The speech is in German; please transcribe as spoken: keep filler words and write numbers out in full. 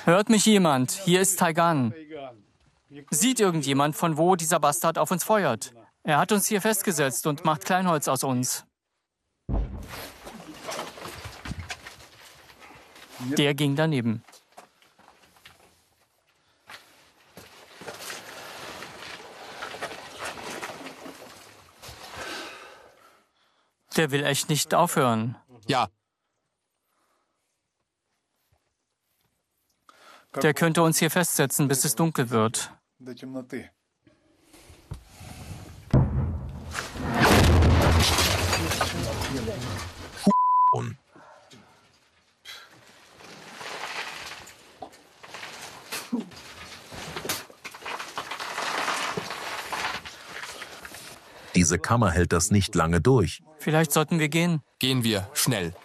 Hört mich jemand? Hier ist Taigan. Sieht irgendjemand, von wo dieser Bastard auf uns feuert? Er hat uns hier festgesetzt und macht Kleinholz aus uns. Der ging daneben. Der will echt nicht aufhören. Ja. Der könnte uns hier festsetzen, bis es dunkel wird. Diese Kammer hält das nicht lange durch. Vielleicht sollten wir gehen. Gehen wir, schnell.